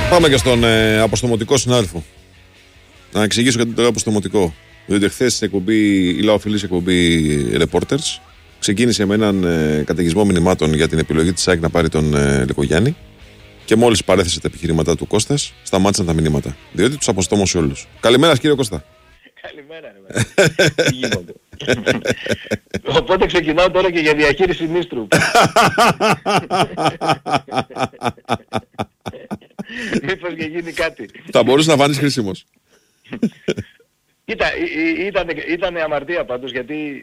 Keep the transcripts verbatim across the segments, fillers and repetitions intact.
Πάμε και στον ε, αποστομωτικό συνάδελφο. Να εξηγήσω γιατί το λέω αποστομωτικό. Διότι χθες στην εκπομπή, η Λαοφιλής εκπομπή Reporters, ξεκίνησε με έναν ε, καταιγισμό μηνυμάτων για την επιλογή της ΑΕΚ να πάρει τον ε, Λικογιάννη. Και μόλις παρέθεσε τα επιχειρήματά του Κώστας, σταμάτησαν τα μηνύματα. Διότι τους αποστόμωσε όλους. Καλημέρα, κύριε Κώστα. Καλημέρα, ρε. Τι γίνονται. Οπότε ξεκινάω τώρα και για διαχείριση νήστρου. Μήπως και γίνει κάτι. Θα μπορούσε να φανείς χρήσιμος. Κοίτα, ήταν, ήταν αμαρτία πάντως, γιατί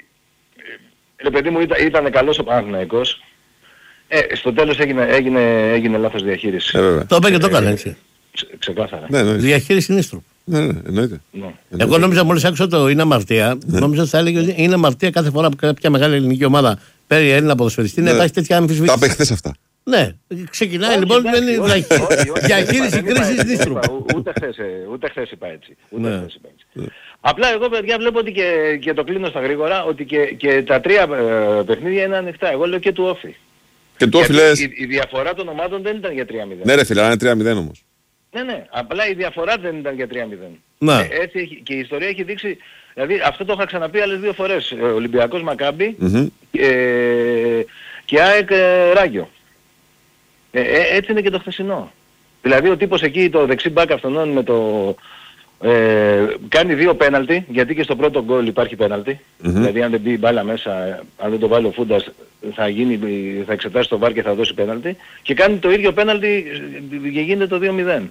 ρε παιδί μου ήταν, ήταν καλός ο Παναθηναϊκός. Ε, στο τέλος έγινε, έγινε, έγινε λάθος διαχείριση. Ε, το είπε και το έκανε έτσι. Ξεκάθαρα. Ναι, ναι. Διαχείριση νήστρου. Ναι, ναι, εννοείται. Ναι. Εγώ νόμιζα μόλις άκουσα το είναι αμαρτία, νόμιζα ότι θα έλεγε ότι είναι αμαρτία κάθε φορά που κάποια μεγάλη ελληνική ομάδα παίρνει Έλληνα ποδοσφαιριστή να υπάρχει τέτοια αμφισβήτηση. Τα είπε χθες αυτά. Ναι, ξεκινάει λοιπόν με διαχείριση κρίσης νήστρου. Ούτε χθες, ούτε χθες είπα έτσι. Ούτε χθες είπα έτσι. Απλά εγώ, παιδιά, βλέπω ότι και, και το κλείνω στα γρήγορα, ότι και, και τα τρία ε, παιχνίδια είναι ανοιχτά. Εγώ λέω και του Όφη. Και του Όφη λες... η, η διαφορά των ομάδων δεν ήταν για τρία μηδέν. Ναι ρε φίλε, είναι τρία μηδέν όμως. Ναι, ναι, απλά η διαφορά δεν ήταν για τρία μηδέν. Ναι. Ε, έτσι έχει, και η ιστορία έχει δείξει, δηλαδή αυτό το είχα ξαναπεί άλλες δύο φορές. Ε, Ολυμπιακός Μακάμπι Mm-hmm. ε, και ΑΕΚ ε, Ράγιο. Ε, ε, έτσι είναι και το χθεσινό. Δηλαδή ο τύπος εκεί, το δεξί μπακ αυτόν με το... Ε, κάνει δύο πέναλτι, γιατί και στο πρώτο γκολ υπάρχει πέναλτι. Mm-hmm. Δηλαδή αν δεν μπει η μπάλα μέσα, αν δεν το βάλει ο Φούντας, θα, γίνει, θα εξετάσει το βαρ και θα δώσει πέναλτι. Και κάνει το ίδιο πέναλτι και γίνεται το δύο μηδέν.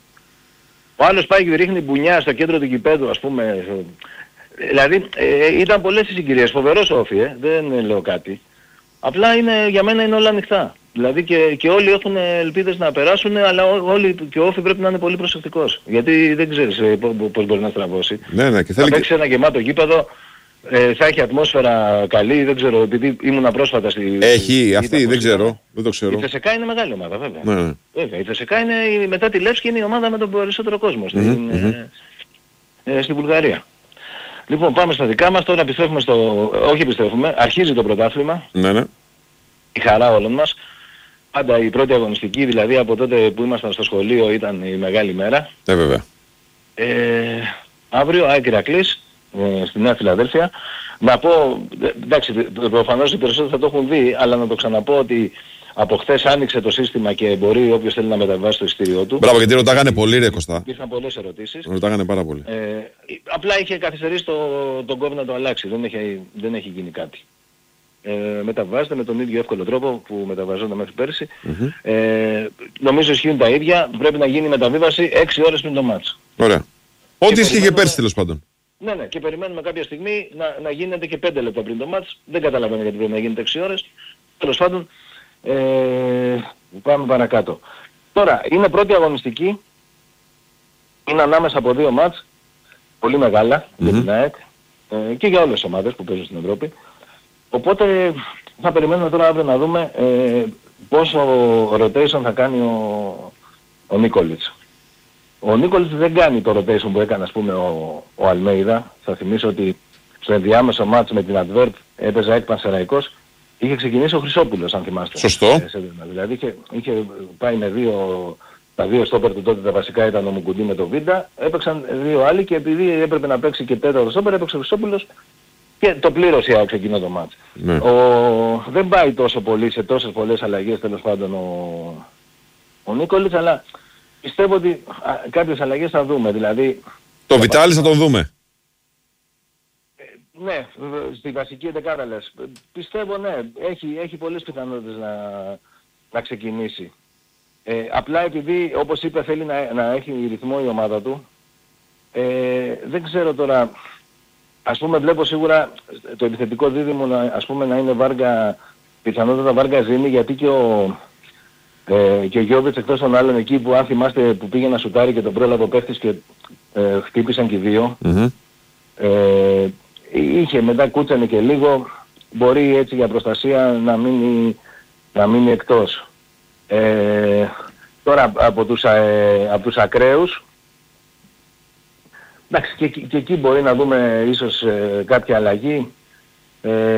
Ο άλλος πάει και ρίχνει μπουνιά στο κέντρο του γηπέδου, ας πούμε. Δηλαδή ε, ήταν πολλές οι συγκυρίες. Φοβερός ο Όφη, ε, δεν λέω κάτι. Απλά είναι, για μένα είναι όλα ανοιχτά. Δηλαδή και, και όλοι έχουν ελπίδες να περάσουν, αλλά ό, όλοι και ο Όφη πρέπει να είναι πολύ προσεκτικός. Γιατί δεν ξέρεις ε, πώς μπορεί να στραβώσει. Ναι, ναι, και θα θέλει παίξει ένα γεμάτο γήπεδο, ε, θα έχει ατμόσφαιρα καλή, δεν ξέρω, επειδή ήμουνα πρόσφατα στη... Έχει, στη, αυτή, δεν ξέρω, δεν το ξέρω. Η Θεσσεκά είναι μεγάλη ομάδα, βέβαια. Ναι, ναι. Βέβαια, η Θεσσεκά είναι, μετά τη Λεύσκη είναι η ομάδα με τον περισσότερο κόσμο στην, Mm-hmm. ε, ε, στη Βουλγαρία. Λοιπόν, πάμε στα δικά μας, τώρα επιστρέφουμε στο... Όχι επιστρέφουμε, αρχίζει το πρωτάθλημα. Ναι, ναι. Η χαρά όλων μας. Πάντα η πρώτη αγωνιστική, δηλαδή από τότε που ήμασταν στο σχολείο, ήταν η μεγάλη μέρα. Ε, βέβαια. Ε, αύριο, ΑΕΚ Ηρακλής, ε, στη Νέα Φιλαδέλφια. Να πω, εντάξει, προφανώς οι περισσότεροι θα το έχουν δει, αλλά να το ξαναπώ ότι από χθες άνοιξε το σύστημα και μπορεί όποιος θέλει να μεταβάσει το εισιτήριό του. Μπράβο, γιατί ρωτάγανε πολύ ρε Κωστά. Υπήρχαν πολλές ερωτήσεις. Ρωτάγανε πάρα πολύ. Ε, απλά είχε καθυστερήσει το, τον κόβι να το αλλάξει, δεν έχει, δεν έχει γίνει κάτι. Ε, μεταβάζεται με τον ίδιο εύκολο τρόπο που μεταβαζόταν μέχρι πέρσι. Mm-hmm. Ε, νομίζω ισχύουν τα ίδια. Πρέπει να γίνει μεταβίβαση έξι ώρες πριν το μάτς. Ωραία. Ό,τι ισχύει και περιμένουμε... πέρσι τέλος πάντων. Ναι, ναι, και περιμένουμε κάποια στιγμή να, να γίνεται και πέντε λεπτά πριν το μάτς. Δεν καταλαβαίνω γιατί πρέπει να γίνεται έξι ώρες. Τέλος πάντων, ε, πάμε παρακάτω. Τώρα, είναι πρώτη αγωνιστική. Είναι ανάμεσα από δύο μάτς. Πολύ μεγάλα mm-hmm. για την ΑΕΚ ε, και για όλες τις ομάδες που παίζουν στην Ευρώπη. Οπότε θα περιμένουμε τώρα αύριο να δούμε ε, πόσο rotation θα κάνει ο, ο Νίκολιτς. Ο Νίκολιτς δεν κάνει το rotation που έκανε ας πούμε ο, ο Αλμέιδα. Θα θυμίσω ότι στο ενδιάμεσο μάτς με την Advert έπαιζε ΑΕΚ Πανσεραϊκός. Είχε ξεκινήσει ο Χρυσόπουλος αν θυμάστε. Σωστό. Ε, δηλαδή είχε, είχε πάει με δύο, τα δύο στόπερ του τότε τα βασικά ήταν ο Μουκουντή με το Βίντα. Έπαιξαν δύο άλλοι και επειδή έπρεπε να παίξει και τέταρτο στόπερ έπαιξε ο Χρυσόπουλος. Και το πλήρωσε η ΑΕΚ εκείνο το μάτς. Ναι. Ο... Δεν πάει τόσο πολύ σε τόσες πολλές αλλαγές τέλος πάντων ο, ο Νίκολιτς, αλλά πιστεύω ότι α, κάποιες αλλαγές θα δούμε. Δηλαδή... Το Βιτάλης θα τον δούμε. Ε, ναι, στη βασική δεκάδα λες. Πιστεύω ναι, έχει, έχει πολλές πιθανότητες να, να ξεκινήσει. Ε, απλά επειδή όπως είπε θέλει να, να έχει ρυθμό η ομάδα του, ε, δεν ξέρω τώρα... Ας πούμε βλέπω σίγουρα το επιθετικό δίδυμο να, ας πούμε, να είναι Βάργα, πιθανότατα Βάργα Ζήνη, γιατί και ο, ε, και ο Γιώβιτς εκτός των άλλων εκεί που αν θυμάστε που πήγε να σουτάρει και τον πρόλαβε ο παίχτης και ε, χτύπησαν και οι δύο. Mm-hmm. Ε, είχε μετά κούτσανε και λίγο, μπορεί έτσι για προστασία να μείνει, να μείνει εκτός. Ε, τώρα από τους, ε, από τους ακραίους, εντάξει, και, και εκεί μπορεί να δούμε ίσως ε, κάποια αλλαγή. Ε,